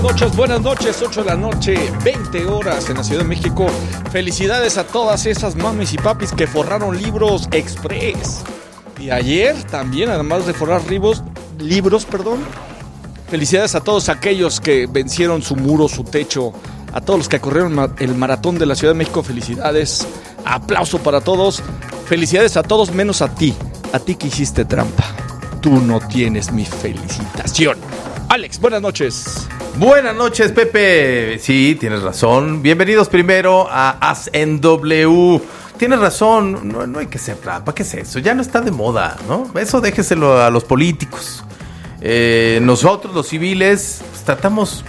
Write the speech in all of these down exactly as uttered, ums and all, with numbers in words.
Noches, buenas noches, ocho de la noche, veinte horas en la Ciudad de México. Felicidades a todas esas mamis y papis que forraron libros express. Y ayer también, además de forrar libros, libros, perdón, felicidades a todos aquellos que vencieron su muro, su techo, a todos los que corrieron el maratón de la Ciudad de México, felicidades, aplauso para todos, felicidades a todos menos a ti, a ti que hiciste trampa. Tú no tienes mi felicitación. Alex, buenas noches. Buenas noches, Pepe. Sí, tienes razón. Bienvenidos primero a As en W. Tienes razón, no, no hay que ser trampa. ¿Qué es eso? Ya no está de moda, ¿no? Eso déjeselo a los políticos. Eh, nosotros, los civiles, pues, tratamos,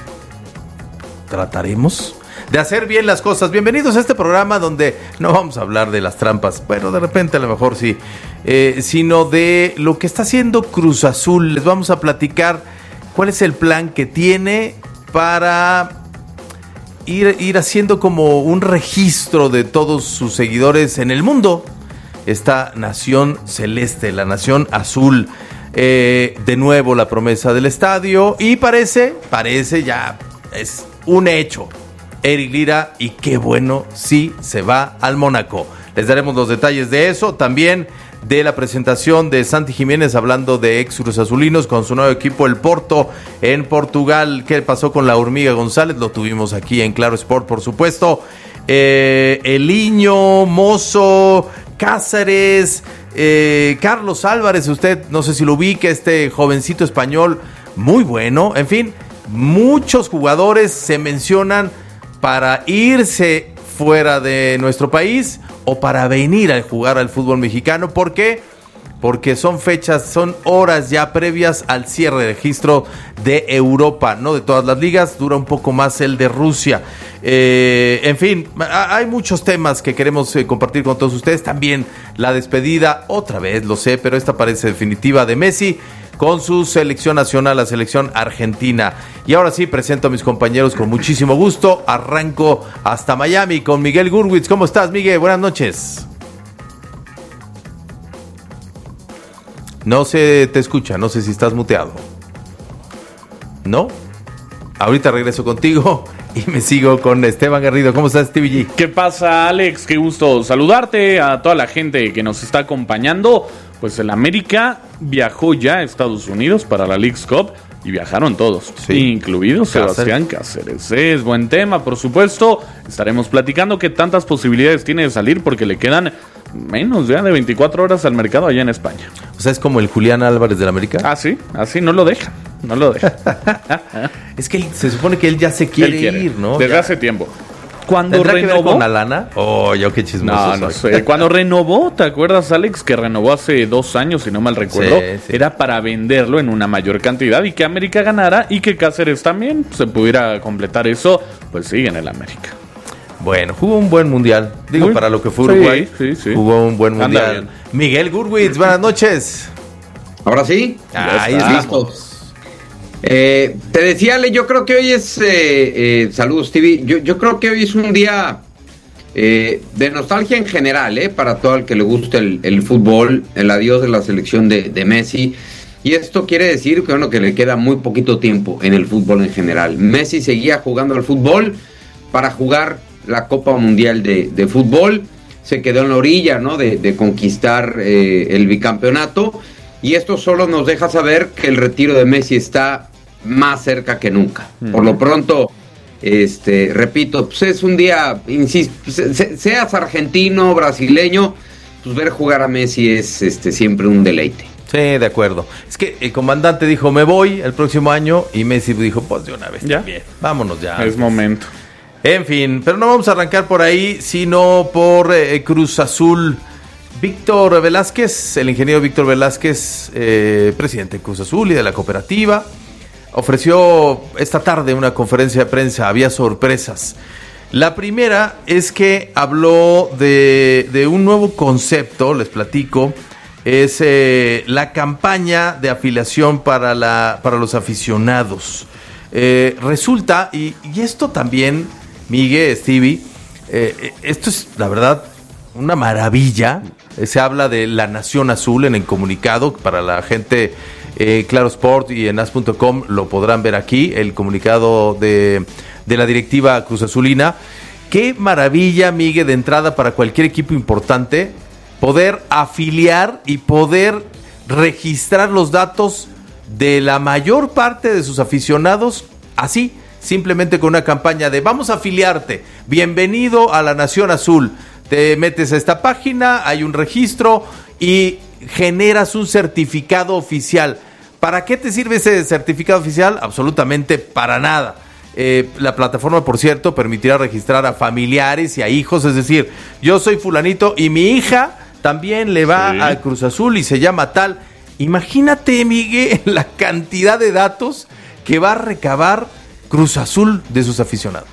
trataremos de hacer bien las cosas. Bienvenidos a este programa donde no vamos a hablar de las trampas, bueno, de repente a lo mejor sí, eh, sino de lo que está haciendo Cruz Azul. Les vamos a platicar cuál es el plan que tiene para ir, ir haciendo como un registro de todos sus seguidores en el mundo. Esta nación celeste, la nación azul. Eh, de nuevo la promesa del estadio y parece, parece ya es un hecho. Eric Lira, y qué bueno, sí se va al Mónaco. Les daremos los detalles de eso, también de la presentación de Santi Jiménez hablando de ex Cruz Azulinos con su nuevo equipo, el Porto, en Portugal. ¿Qué pasó con la Hormiga González? Lo tuvimos aquí en Claro Sport, por supuesto. Eh, Eliño, Mozo, Cáceres, eh, Carlos Álvarez, usted no sé si lo ubica, este jovencito español, muy bueno. En fin, muchos jugadores se mencionan para irse fuera de nuestro país o para venir a jugar al fútbol mexicano. ¿Por qué? Porque son fechas, son horas ya previas al cierre de registro de Europa, no de todas las ligas, dura un poco más el de Rusia. Eh, en fin, hay muchos temas que queremos eh, compartir con todos ustedes. También la despedida, otra vez lo sé, pero esta parece definitiva, de Messi con su selección nacional, la selección argentina. Y ahora sí, presento a mis compañeros con muchísimo gusto. Arranco hasta Miami con Miguel Gurwitz. ¿Cómo estás, Miguel? Buenas noches. No se te escucha, no sé si estás muteado. ¿No? Ahorita regreso contigo y me sigo con Esteban Garrido. ¿Cómo estás, Stevie G? ¿Qué pasa, Alex? Qué gusto saludarte, a toda la gente que nos está acompañando. Pues el América viajó ya a Estados Unidos para la Leagues Cup y viajaron todos, sí, incluido Cáceres. Sebastián Cáceres. Es buen tema, por supuesto. Estaremos platicando qué tantas posibilidades tiene de salir porque le quedan menos ya de veinticuatro horas al mercado allá en España. O sea, es como el Julián Álvarez del América. Ah, sí, así no lo deja, no lo deja. Es que él, se supone que él ya se quiere, quiere ir, ¿no? Desde ya. hace tiempo. Cuando ¿Tendrá que ver renovó con la lana? Oh, yo qué chismoso No, no soy. sé. Cuando renovó, ¿te acuerdas, Alex? Que renovó hace dos años, si no mal recuerdo. Sí, sí. Era para venderlo en una mayor cantidad y que América ganara y que Cáceres también se pudiera completar eso. Pues sigue en el América. Bueno, jugó un buen mundial. Digo, Muy, para lo que fue sí, Uruguay, sí, sí. jugó un buen Anda mundial. bien. Miguel Gurwitz, buenas noches. Ahora sí, Ahí está. estamos. Eh, te decía, Ale, yo creo que hoy es, eh, eh, saludos, Stevie, yo, yo creo que hoy es un día eh, de nostalgia en general, eh, para todo el que le guste el, el fútbol, el adiós de la selección de, de Messi, y esto quiere decir que, bueno, que le queda muy poquito tiempo en el fútbol en general. Messi seguía jugando al fútbol para jugar la Copa Mundial de, de Fútbol, se quedó en la orilla, ¿no?, de, de conquistar eh, el bicampeonato, y esto solo nos deja saber que el retiro de Messi está más cerca que nunca. Uh-huh. Por lo pronto, este, repito, pues es un día, insisto, se, seas argentino, brasileño, pues ver jugar a Messi es este, siempre un deleite. Sí, de acuerdo. Es que el comandante dijo, me voy el próximo año, y Messi dijo, pues de una vez ¿Ya? también. Vámonos ya. Es momento. En fin, pero no vamos a arrancar por ahí, sino por eh, Cruz Azul. Víctor Velázquez, el ingeniero Víctor Velázquez, eh, presidente de Cruz Azul y de la cooperativa, ofreció esta tarde una conferencia de prensa. Había sorpresas. La primera es que habló de, de un nuevo concepto, les platico, es eh, la campaña de afiliación para, la, para los aficionados. Eh, resulta, y, y esto también, Miguel, Stevie, eh, esto es la verdad una maravilla. Se habla de la Nación Azul en el comunicado para la gente eh, Claro Sport y en as punto com lo podrán ver aquí, el comunicado de, de la directiva Cruz Azulina. Qué maravilla, Miguel, de entrada para cualquier equipo importante, poder afiliar y poder registrar los datos de la mayor parte de sus aficionados, así, simplemente con una campaña de vamos a afiliarte, bienvenido a la Nación Azul. Te metes a esta página, hay un registro y generas un certificado oficial. ¿Para qué te sirve ese certificado oficial? Absolutamente para nada. Eh, la plataforma, por cierto, permitirá registrar a familiares y a hijos, es decir, yo soy fulanito y mi hija también le va sí. a Cruz Azul y se llama tal. Imagínate, Miguel, la cantidad de datos que va a recabar Cruz Azul de sus aficionados.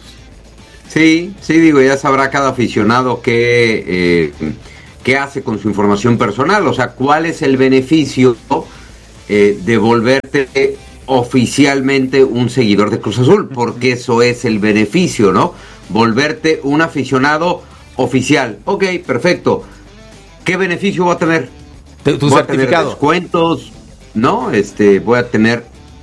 Sí, sí, digo, ya sabrá cada aficionado qué, eh, qué hace con su información personal, o sea, cuál es el beneficio eh, de volverte oficialmente un seguidor de Cruz Azul, porque eso es el beneficio, ¿no? Volverte un aficionado oficial. Ok, perfecto. ¿Qué beneficio va a tener? Tu, tu voy certificado. A tener descuentos, ¿no? Este, voy a tener...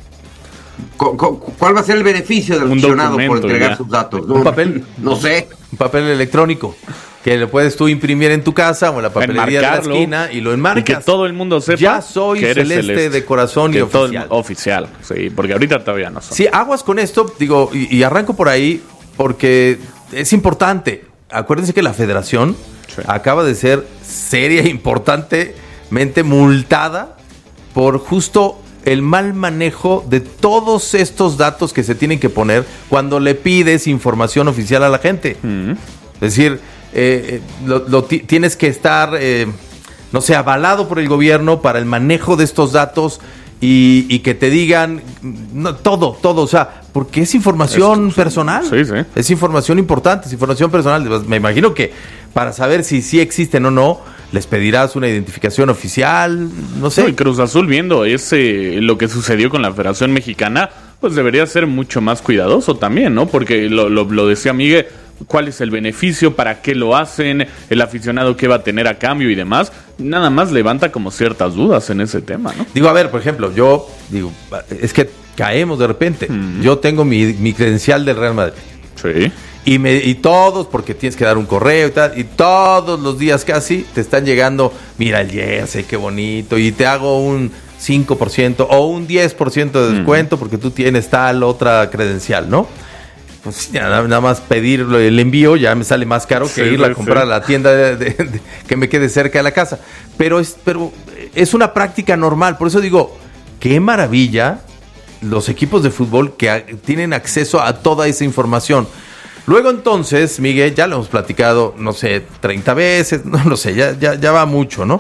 ¿Cuál va a ser el beneficio del aficionado por entregar ya. sus datos? ¿No? Un papel. No sé. Un papel electrónico que lo puedes tú imprimir en tu casa o en la papelería de la esquina y lo enmarcas. Y que todo el mundo sepa ya soy que eres celeste, celeste de corazón que y oficial. Todo oficial, sí, porque ahorita todavía no son. Sí, aguas con esto, digo, y, y arranco por ahí porque es importante. Acuérdense que la federación sí. acaba de ser seria e importantemente multada por justo el mal manejo de todos estos datos que se tienen que poner cuando le pides información oficial a la gente. Mm. Es decir, eh, lo, lo t- tienes que estar, eh, no sé, avalado por el gobierno para el manejo de estos datos y, y que te digan no, todo, todo, o sea, porque es información Esto, personal. Sí, sí. Es información importante, es información personal. Me imagino que para saber si sí existen o no, les pedirás una identificación oficial, no sé. No, y Cruz Azul, viendo ese lo que sucedió con la Federación Mexicana, pues debería ser mucho más cuidadoso también, ¿no? Porque lo, lo, lo decía Miguel, ¿cuál es el beneficio? ¿Para qué lo hacen? ¿El aficionado qué va a tener a cambio y demás? Nada más levanta como ciertas dudas en ese tema, ¿no? Digo, a ver, por ejemplo, yo digo, es que caemos de repente. Mm. Yo tengo mi, mi credencial del Real Madrid. Sí. Y, me, y todos, porque tienes que dar un correo y tal, y todos los días casi te están llegando, mira el jersey, qué bonito, y te hago un cinco por ciento o un diez por ciento de descuento mm. porque tú tienes tal otra credencial, ¿no? Pues ya, nada más pedir el envío ya me sale más caro que sí, ir a comprar sí. a la tienda de, de, de, que me quede cerca de la casa. Pero es, pero es una práctica normal, por eso digo, qué maravilla los equipos de fútbol que a, tienen acceso a toda esa información. Luego entonces, Miguel, ya lo hemos platicado, no sé, treinta veces, no lo sé, ya, ya, ya va mucho, ¿no?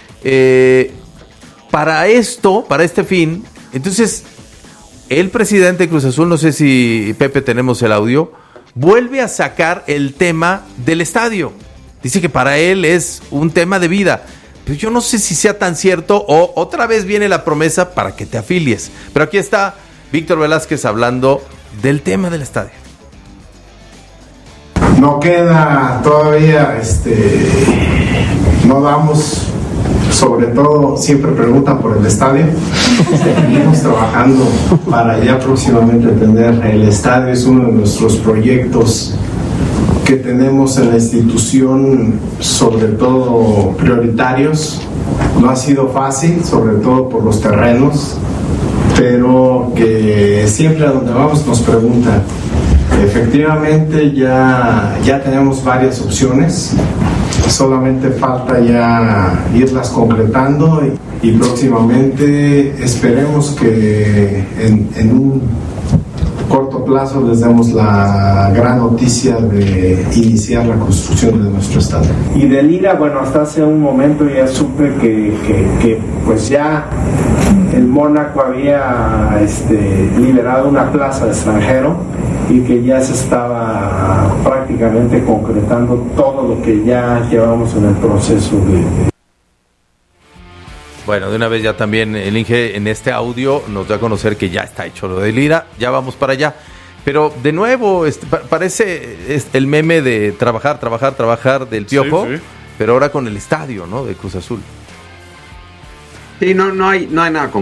Eh, para esto, para este fin, entonces, el presidente de Cruz Azul, no sé si, Pepe, tenemos el audio, vuelve a sacar el tema del estadio. Dice que para él es un tema de vida. Pero yo no sé si sea tan cierto o otra vez viene la promesa para que te afilies. Pero aquí está Víctor Velázquez hablando del tema del estadio. No queda todavía, este, no damos, sobre todo siempre preguntan por el estadio. Seguimos trabajando para ya próximamente tener el estadio, es uno de nuestros proyectos que tenemos en la institución, sobre todo prioritarios. No ha sido fácil, sobre todo por los terrenos, pero que siempre a donde vamos nos preguntan. Efectivamente ya, ya tenemos varias opciones, solamente falta ya irlas concretando y, y próximamente esperemos que en, en un corto plazo les demos la gran noticia de iniciar la construcción de nuestro estadio. Y de Lira, bueno, hasta hace un momento ya supe que, que, que pues ya el Mónaco había este, liberado una plaza de extranjero y que ya se estaba prácticamente concretando todo lo que ya llevamos en el proceso de... Bueno, de una vez ya también el Inge en este audio nos da a conocer que ya está hecho lo de Lira, ya vamos para allá. Pero de nuevo, este, parece este, el meme de trabajar, trabajar, trabajar del Piojo, sí, sí. pero ahora con el estadio, ¿no? De Cruz Azul. Sí, no, no hay, no hay nada concreto.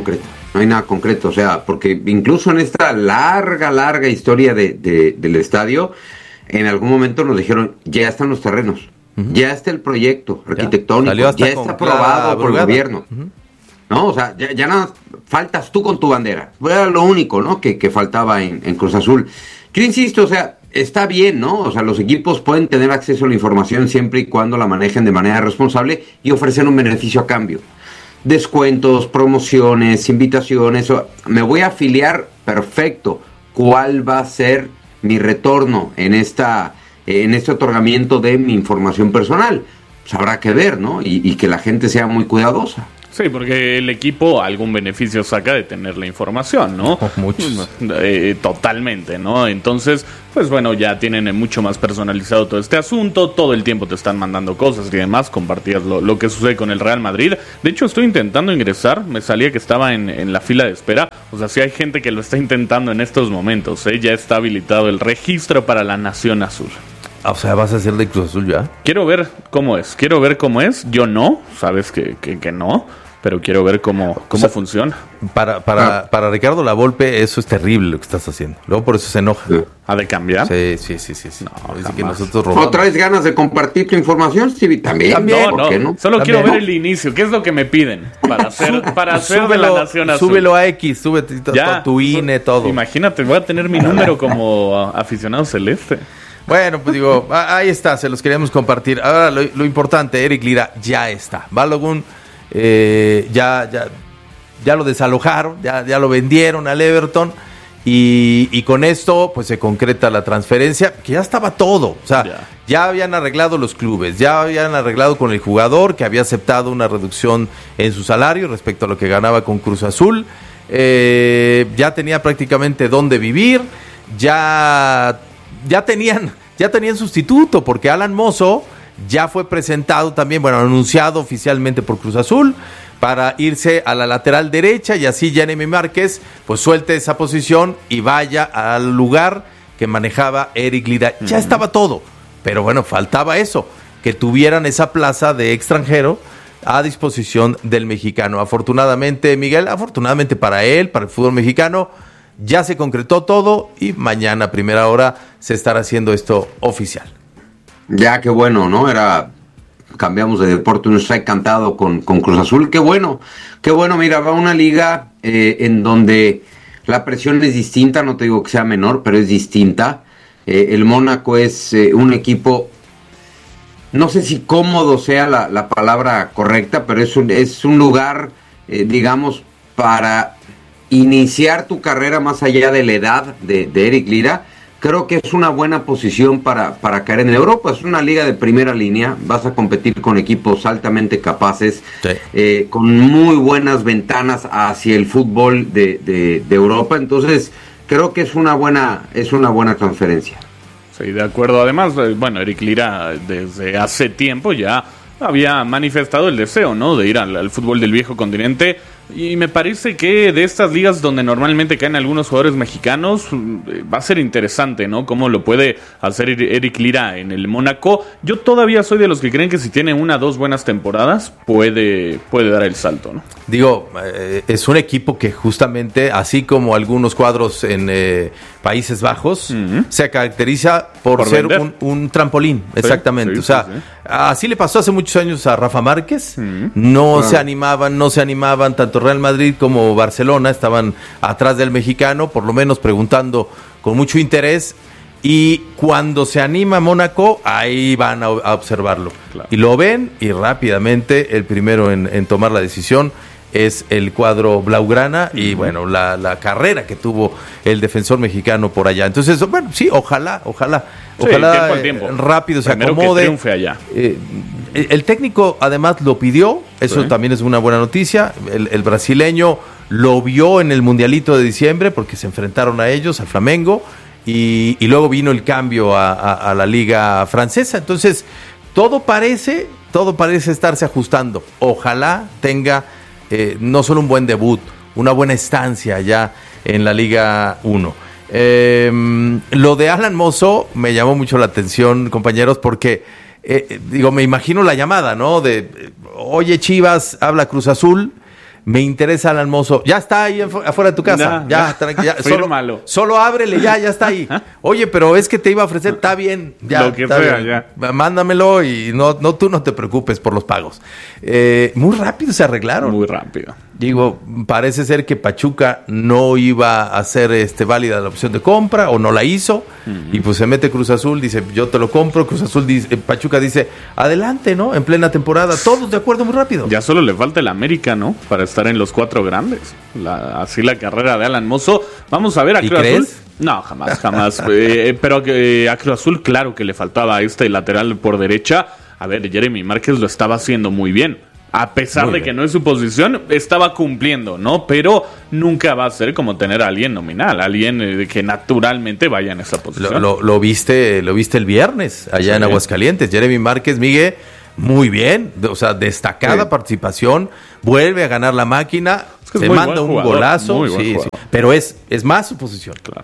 no hay nada concreto, o sea, porque incluso en esta larga, larga historia de, de, del estadio, en algún momento nos dijeron, ya están los terrenos, uh-huh. ya está el proyecto arquitectónico, ya, ya está aprobado por el gobierno, uh-huh. ¿no? O sea, ya, ya nada, faltas tú con tu bandera, era lo único, ¿no? Que, que faltaba en, en Cruz Azul. Yo insisto, o sea, está bien, ¿no? O sea, los equipos pueden tener acceso a la información siempre y cuando la manejen de manera responsable y ofrecen un beneficio a cambio. Descuentos, promociones, invitaciones, o, me voy a afiliar, perfecto. ¿Cuál va a ser mi retorno en esta, en este otorgamiento de mi información personal? Pues habrá que ver, ¿no? Y, y que la gente sea muy cuidadosa. Sí, porque el equipo algún beneficio saca de tener la información, ¿no? Muchos. Eh, totalmente, ¿no? Entonces, pues bueno, ya tienen mucho más personalizado todo este asunto, todo el tiempo te están mandando cosas y demás, compartías lo, lo que sucede con el Real Madrid. De hecho, estoy intentando ingresar, me salía que estaba en, en la fila de espera, o sea, sí hay gente que lo está intentando en estos momentos, ¿eh? Ya está habilitado el registro para la Nación Azul. O sea, ¿vas a hacer de Cruz Azul ya? Quiero ver cómo es, quiero ver cómo es, yo no, sabes que, que, que no, pero quiero ver cómo, cómo o sea, funciona. Para para, ah. para Ricardo Lavolpe eso es terrible lo que estás haciendo. Luego por eso se enoja. Sí. ¿Ha de cambiar? Sí, sí, sí, sí. sí. No, dice que nosotros robamos. ¿O traes ganas de compartir tu información, Stevie? También. También. No, no, no. Solo También. quiero ver el inicio. ¿Qué es lo que me piden para hacer, para hacer de la Nación Azul? Súbelo a X, sube ya, tu I N E, todo. Imagínate, voy a tener mi número como aficionado celeste. Bueno, pues digo, ahí está, se los queríamos compartir. Ahora lo, lo importante, Eric Lira ya está. Balogun eh, ya, ya, ya lo desalojaron, ya, ya lo vendieron al Everton y, y con esto pues se concreta la transferencia, que ya estaba todo. O sea, ya. ya habían arreglado los clubes, ya habían arreglado con el jugador que había aceptado una reducción en su salario respecto a lo que ganaba con Cruz Azul. Eh, ya tenía prácticamente dónde vivir, ya... Ya tenían, ya tenían sustituto, porque Alan Mozo ya fue presentado también, bueno, anunciado oficialmente por Cruz Azul para irse a la lateral derecha y así Jeremy Márquez pues suelte esa posición y vaya al lugar que manejaba Eric Lira. Ya uh-huh. estaba todo, pero bueno, faltaba eso, que tuvieran esa plaza de extranjero a disposición del mexicano. Afortunadamente, Miguel, afortunadamente para él, para el fútbol mexicano, ya se concretó todo y mañana a primera hora se estará haciendo esto oficial. Ya, qué bueno, ¿no? Era, cambiamos de deporte, uno está encantado con, con Cruz Azul. Qué bueno, qué bueno, mira, va una liga eh, en donde la presión es distinta, no te digo que sea menor, pero es distinta. Eh, el Mónaco es eh, un equipo, no sé si cómodo sea la, la palabra correcta, pero es un, es un lugar, eh, digamos, para iniciar tu carrera más allá de la edad de, de Eric Lira. Creo que es una buena posición para, para caer en Europa. Es una liga de primera línea, vas a competir con equipos altamente capaces, sí. eh, con muy buenas ventanas hacia el fútbol de, de, de Europa. Entonces creo que es una buena, es una buena transferencia. Sí, de acuerdo. Además, bueno, Eric Lira desde hace tiempo ya había manifestado el deseo, ¿no?, de ir al, al fútbol del viejo continente. Y me parece que de estas ligas donde normalmente caen algunos jugadores mexicanos, va a ser interesante, ¿no? Cómo lo puede hacer Eric Lira en el Mónaco. Yo todavía soy de los que creen que si tiene una o dos buenas temporadas, puede, puede dar el salto, ¿no? Digo, eh, es un equipo que justamente, así como algunos cuadros en eh, Países Bajos, uh-huh. se caracteriza por, por ser un, un trampolín, sí, exactamente. Sí, o sea, sí, sí. así le pasó hace muchos años a Rafa Márquez. Uh-huh. No uh-huh. se animaban, no se animaban tanto Real Madrid como Barcelona, estaban atrás del mexicano, por lo menos preguntando con mucho interés, y cuando se anima Mónaco, ahí van a, a observarlo. Claro. Y lo ven, y rápidamente el primero en, en tomar la decisión es el cuadro blaugrana, uh-huh. y bueno, la, la carrera que tuvo el defensor mexicano por allá. Entonces, bueno, sí, ojalá, ojalá, sí, ojalá tiempo al tiempo. Eh, rápido se Primero acomode. Que triunfe allá. Eh, el técnico además lo pidió, eso sí. también es una buena noticia. El, el brasileño lo vio en el Mundialito de diciembre porque se enfrentaron a ellos, al Flamengo, y, y luego vino el cambio a, a, a la liga francesa. Entonces, todo parece, todo parece estarse ajustando. Ojalá tenga eh, no solo un buen debut, una buena estancia ya en la Liga uno. Eh, lo de Alan Mozo me llamó mucho la atención, compañeros, porque Eh, digo, me imagino la llamada, ¿no? De, oye, Chivas, habla Cruz Azul, me interesa Alan Mozo. Ya está ahí afuera de tu casa. No, ya, no. tranquila. Solo, solo ábrele, ya, ya está ahí. Oye, pero es que te iba a ofrecer, está bien. Ya, Lo que está sea, bien. ya. Mándamelo y no, no, tú no te preocupes por los pagos. Eh, muy rápido se arreglaron. Muy rápido. Digo, parece ser que Pachuca no iba a hacer este, válida la opción de compra o no la hizo. Uh-huh. Y pues se mete Cruz Azul, dice, yo te lo compro. Cruz Azul dice, Pachuca dice, adelante, ¿no? En plena temporada, todos de acuerdo muy rápido. Ya solo le falta el América, ¿no? Para estar en los cuatro grandes. La, así la carrera de Alan Mozo. Vamos a ver a Cruz Azul. No, jamás, jamás. eh, pero eh, a Cruz Azul, claro que le faltaba este lateral por derecha. A ver, Jeremy Márquez lo estaba haciendo muy bien. A pesar muy de bien. Que no es su posición, estaba cumpliendo, ¿no? Pero nunca va a ser como tener a alguien nominal, alguien eh, que naturalmente vaya en esa posición. Lo, lo, lo viste, lo viste el viernes allá sí. en Aguascalientes. Jeremy Márquez, Miguel, muy bien, o sea, destacada sí. participación, vuelve a ganar la máquina, es que se manda un jugador, golazo, sí, sí, pero es, es más su posición. Claro.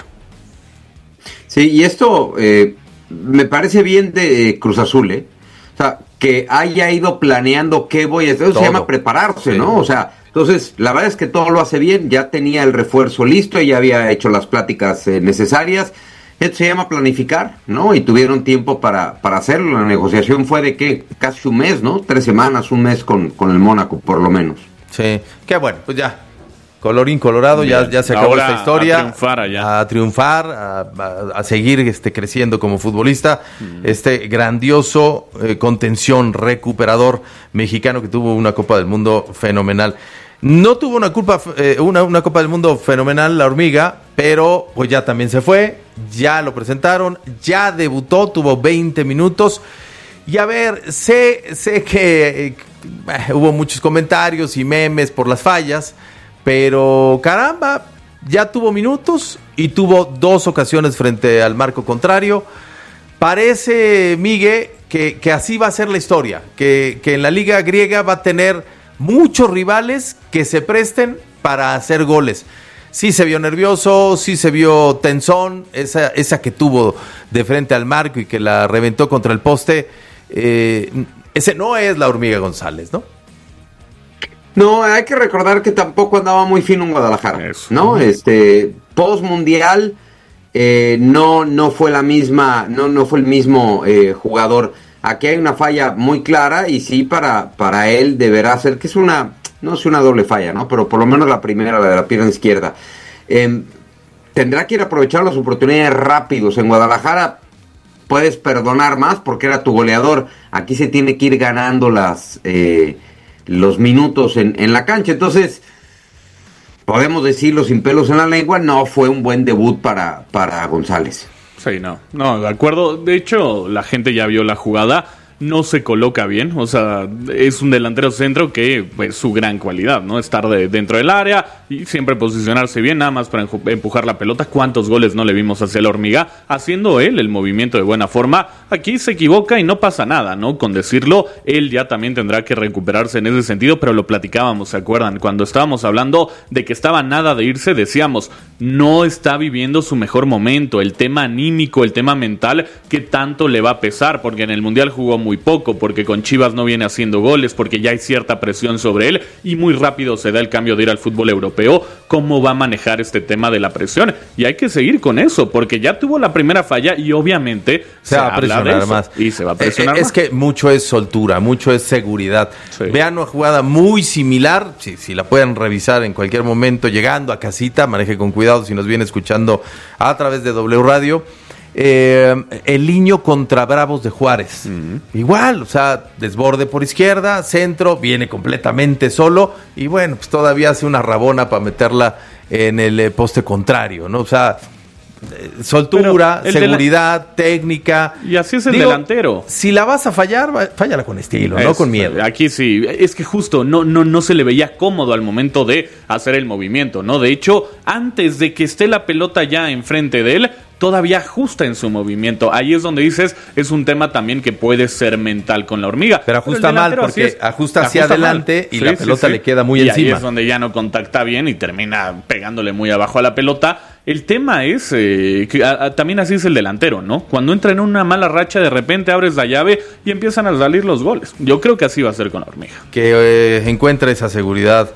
Sí, y esto eh, me parece bien de eh, Cruz Azul, ¿eh? O sea, que haya ido planeando qué voy a hacer, eso se llama prepararse, sí. ¿no? O sea, entonces, la verdad es que todo lo hace bien, ya tenía el refuerzo listo, ya había hecho las pláticas eh, necesarias, esto se llama planificar, ¿no? Y tuvieron tiempo para, para hacerlo, la negociación fue de ¿qué? Casi un mes, ¿no? Tres semanas, un mes con, con el Mónaco, por lo menos. Sí, qué bueno, pues ya. Colorín colorado, ya, ya se acabó ahora esta historia. A triunfar allá. A triunfar, a, a, a seguir este, creciendo como futbolista. Mm. Este grandioso eh, contención, recuperador mexicano que tuvo una Copa del Mundo fenomenal. No tuvo una, culpa, eh, una, una Copa del Mundo fenomenal la hormiga, pero pues ya también se fue, ya lo presentaron, ya debutó, tuvo veinte minutos. Y a ver, sé, sé que eh, hubo muchos comentarios y memes por las fallas, pero caramba, ya tuvo minutos y tuvo dos ocasiones frente al marco contrario. Parece, Miguel, que, que así va a ser la historia, que, que en la liga griega va a tener muchos rivales que se presten para hacer goles. Sí se vio nervioso, sí se vio tensón, esa, esa que tuvo de frente al marco y que la reventó contra el poste, eh, ese no es la Hormiga González, ¿no? No, hay que recordar que tampoco andaba muy fino en Guadalajara, Eso. ¿no? Este, post mundial eh, no, no fue la misma, no, no fue el mismo eh, jugador. Aquí hay una falla muy clara y sí para, para él deberá ser que es una, no es una doble falla, ¿no? Pero por lo menos la primera, la de la pierna izquierda. Eh, tendrá que ir a aprovechar las oportunidades rápidos. En Guadalajara puedes perdonar más porque era tu goleador. Aquí se tiene que ir ganando las eh, los minutos en, en la cancha. Entonces, podemos decirlo sin pelos en la lengua, no fue un buen debut para, para González. Sí, no, no, de acuerdo. De hecho, la gente ya vio la jugada. No se coloca bien, o sea, es un delantero centro que, pues, su gran cualidad, ¿no? Estar de, dentro del área y siempre posicionarse bien, nada más para empujar la pelota. ¿Cuántos goles no le vimos hacia la Hormiga? Haciendo él el movimiento de buena forma. Aquí se equivoca y no pasa nada, ¿no? Con decirlo, él ya también tendrá que recuperarse en ese sentido, pero lo platicábamos, ¿se acuerdan? Cuando estábamos hablando de que estaba nada de irse, decíamos, no está viviendo su mejor momento, el tema anímico, el tema mental, que tanto le va a pesar, porque en el Mundial jugó muy poco, porque con Chivas no viene haciendo goles, porque ya hay cierta presión sobre él y muy rápido se da el cambio de ir al fútbol europeo. ¿Cómo va a manejar este tema de la presión? Y hay que seguir con eso, porque ya tuvo la primera falla y obviamente se, se va a presionar más y se va a presionar eh, más. Es que mucho es soltura, mucho es seguridad. Sí. Vean una jugada muy similar, si, si la pueden revisar en cualquier momento, llegando a casita, maneje con cuidado si nos viene escuchando a través de W Radio. Eh, el Niño contra Bravos de Juárez, uh-huh. igual, o sea, desborde por izquierda, centro, viene completamente solo y bueno, pues todavía hace una rabona para meterla en el eh, poste contrario, ¿no? O sea, eh, soltura, seguridad, de la... técnica. Y así es el Digo, delantero. Si la vas a fallar, fállala con estilo, es, no con miedo. Aquí sí, es que justo no, no, no se le veía cómodo al momento de hacer el movimiento, ¿no? De hecho, antes de que esté la pelota ya enfrente de él, todavía ajusta en su movimiento. Ahí es donde dices, es un tema también que puede ser mental con la Hormiga. Pero ajusta Pero mal porque es, ajusta hacia ajusta adelante mal. y sí, la pelota sí, sí. le queda muy y encima. Ahí es donde ya no contacta bien y termina pegándole muy abajo a la pelota. El tema es, eh, que a, a, también así es el delantero, ¿no? Cuando entra en una mala racha, de repente abres la llave y empiezan a salir los goles. Yo creo que así va a ser con la Hormiga. Que eh, encuentre esa seguridad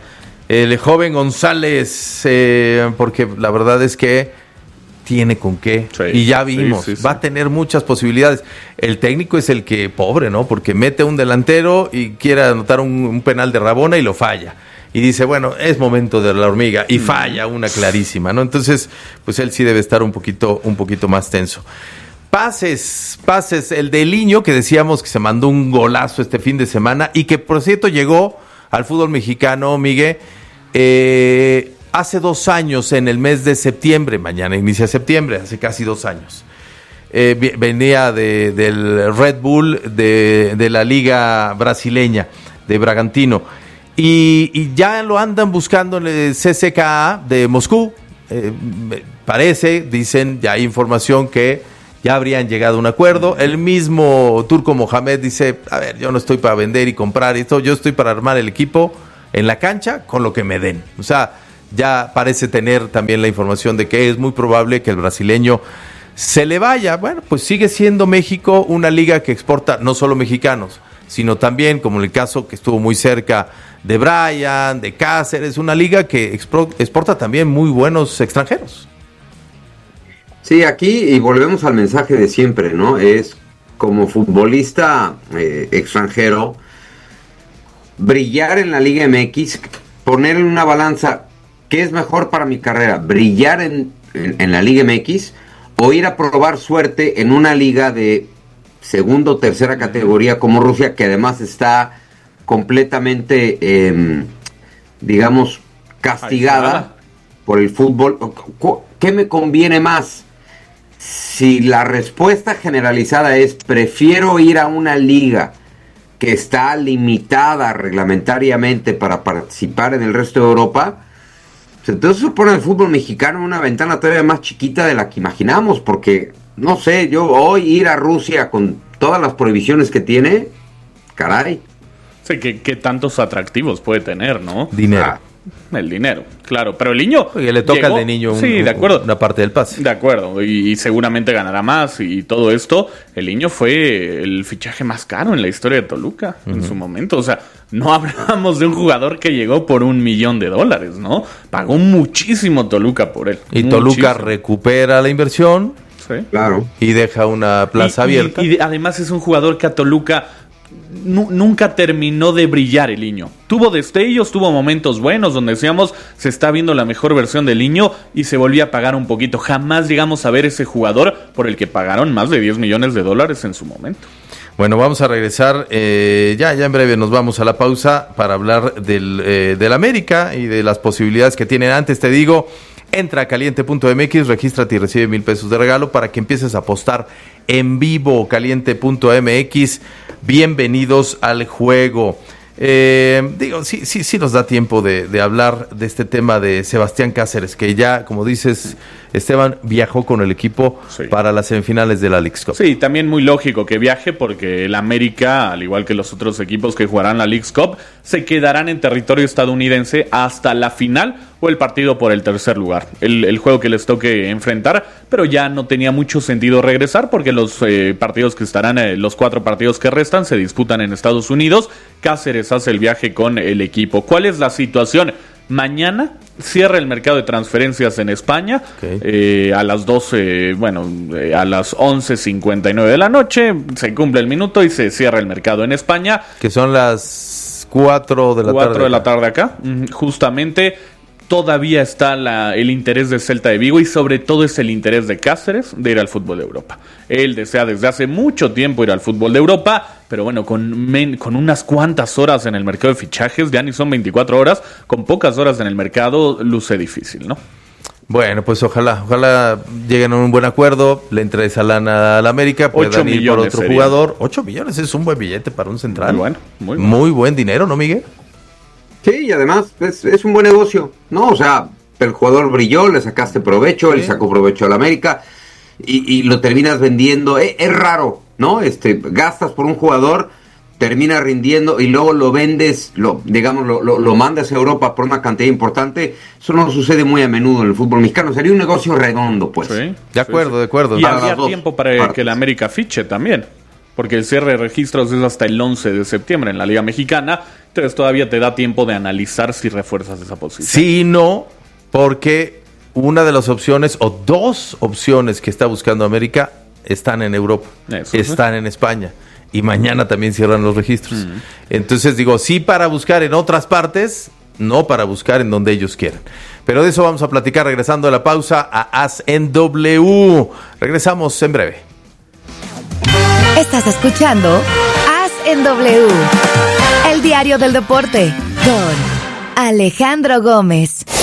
el joven González, eh, porque la verdad es que tiene con qué, sí, y ya vimos, sí, sí, sí. va a tener muchas posibilidades. El técnico es el que, pobre, ¿no? Porque mete un delantero y quiere anotar un, un penal de Rabona y lo falla. Y dice, bueno, es momento de la hormiga, y falla una clarísima, ¿no? Entonces, pues él sí debe estar un poquito, un poquito más tenso. Pases, pases, el de Liño, que decíamos que se mandó un golazo este fin de semana, y que, por cierto, llegó al fútbol mexicano, Miguel, eh... hace dos años, en el mes de septiembre, mañana inicia septiembre, hace casi dos años. Eh, venía de, del Red Bull, de, de la liga brasileña, de Bragantino. Y, y ya lo andan buscando en el C S K A de Moscú. Eh, parece, dicen, ya hay información que ya habrían llegado a un acuerdo. El mismo Turco Mohamed dice, a ver, yo no estoy para vender y comprar esto, yo estoy para armar el equipo en la cancha con lo que me den. O sea, ya parece tener también la información de que es muy probable que el brasileño se le vaya. Bueno, pues sigue siendo México una liga que exporta no solo mexicanos, sino también, como en el caso que estuvo muy cerca de Brian, de Cáceres, una liga que exporta también muy buenos extranjeros. Sí, aquí, y volvemos al mensaje de siempre, ¿no? Es como futbolista eh, extranjero, brillar en la Liga M X, poner en una balanza, ¿qué es mejor para mi carrera? ¿Brillar en, en, en la Liga M X o ir a probar suerte en una liga de segunda o tercera categoría como Rusia, que además está completamente, eh, digamos, castigada por el fútbol? ¿Qué me conviene más? Si la respuesta generalizada es prefiero ir a una liga que está limitada reglamentariamente para participar en el resto de Europa, entonces eso pone el fútbol mexicano en una ventana todavía más chiquita de la que imaginamos, porque, no sé, yo hoy ir a Rusia con todas las prohibiciones que tiene, caray. Sí, ¿qué, qué tantos atractivos puede tener, no? Dinero. Ah, el dinero, claro, pero el niño... Porque le toca llegó, al de niño un, sí, de acuerdo, una parte del pase. De acuerdo, y, y seguramente ganará más y todo esto. El niño fue el fichaje más caro en la historia de Toluca, uh-huh, en su momento. O sea, no hablamos de un jugador que llegó por un millón de dólares, ¿no? Pagó muchísimo Toluca por él. Y muchísimo. Toluca recupera la inversión. Sí. Claro. Y deja una plaza y, abierta. Y, y además es un jugador que a Toluca nunca terminó de brillar el Liño. Tuvo destellos, tuvo momentos buenos donde decíamos se está viendo la mejor versión del Liño y se volvía a pagar un poquito. Jamás llegamos a ver ese jugador por el que pagaron más de diez millones de dólares en su momento. Bueno, vamos a regresar, eh, ya, ya en breve nos vamos a la pausa para hablar del, eh, del América y de las posibilidades que tienen. Antes te digo, entra a caliente punto m x, regístrate y recibe mil pesos de regalo para que empieces a apostar en vivo. Caliente punto m x, bienvenidos al juego. Eh, digo, sí, sí, sí nos da tiempo de, de hablar de este tema de Sebastián Cáceres, que ya, como dices, Esteban, viajó con el equipo sí. para las semifinales de la Leagues Cup. Sí, también muy lógico que viaje porque el América, al igual que los otros equipos que jugarán la Leagues Cup, se quedarán en territorio estadounidense hasta la final o el partido por el tercer lugar, el, el juego que les toque enfrentar, pero ya no tenía mucho sentido regresar porque los eh, partidos que estarán, eh, los cuatro partidos que restan se disputan en Estados Unidos. Cáceres hace el viaje con el equipo. ¿Cuál es la situación? Mañana cierra el mercado de transferencias en España, okay. eh, a las doce, bueno, eh, a las once cincuenta y nueve de la noche, se cumple el minuto y se cierra el mercado en España. Que son las cuatro de la tarde. cuatro de la tarde acá, justamente. Todavía está la, el interés de Celta de Vigo y sobre todo es el interés de Cáceres de ir al fútbol de Europa. Él desea desde hace mucho tiempo ir al fútbol de Europa, pero bueno, con, men, con unas cuantas horas en el mercado de fichajes, ya ni son veinticuatro horas, con pocas horas en el mercado, luce difícil, ¿no? Bueno, pues ojalá, ojalá lleguen a un buen acuerdo, le entre esa lana a la América, puedan ir por otro sería. jugador. Ocho millones es un buen billete para un central. Muy bueno, muy bueno. Muy buen dinero, ¿no, Miguel? Sí, y además es, es un buen negocio, ¿no? O sea, el jugador brilló, le sacaste provecho, sí. él sacó provecho a la América y, y lo terminas vendiendo. Es, es raro, ¿no? Este, gastas por un jugador, termina rindiendo y luego lo vendes, lo digamos, lo, lo, lo mandas a Europa por una cantidad importante. Eso no sucede muy a menudo en el fútbol mexicano. Sería un negocio redondo, pues. Sí, de acuerdo, sí, sí. de acuerdo. Y había tiempo para partes. que la América fiche también. porque el cierre de registros es hasta el once de septiembre en la Liga Mexicana, entonces todavía te da tiempo de analizar si refuerzas esa posición. Sí y no, porque una de las opciones, o dos opciones que está buscando América, están en Europa, Eso, están ¿sí? en España, y mañana también cierran los registros. Mm. Entonces digo, sí para buscar en otras partes, no para buscar en donde ellos quieran. Pero de eso vamos a platicar regresando a la pausa a As en W. Regresamos en breve. Estás escuchando As en W, el diario del deporte, con Alejandro Gómez.